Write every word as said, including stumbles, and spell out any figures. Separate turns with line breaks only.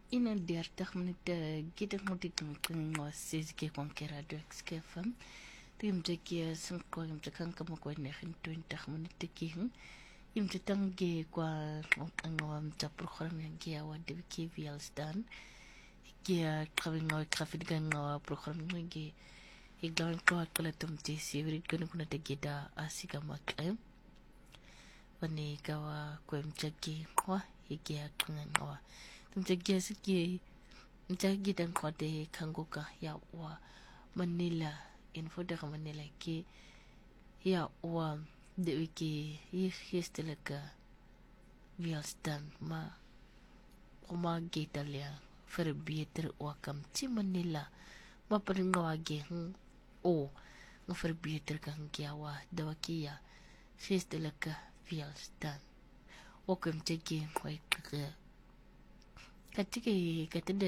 In een dertig minuten gider moet ik doen was ke konkera do xkefam. Tim teki san ko im tekan kama ko twenty minuten ki. Im tetange kwa ngawam ta program yang kia wa de ki vialstan. Kia kawin ngaw traffic gan ngaw program ngi. Iglan ko kala tum ti sivrit kono kuna te gida asika maklem. Wani kawa ko im teki kwa ikia kuna ngawa. Tumjagia siki mjagi dan kode kanguka ya wa Manila info daga Manila ki ya wa de wiki yistelaka vialstan ma kuma gitalia verbieter wa kam ti Manila ma paringawa ge o ng verbieter kang kiawa dawakia yistelaka vialstan o kum jagi kwai katika katenda